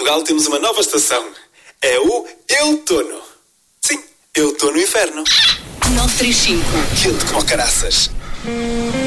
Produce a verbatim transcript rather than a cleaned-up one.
Portugal temos uma nova estação. É o Eutono. Sim, eu estou no inferno. nove três cinco. Quente como caraças.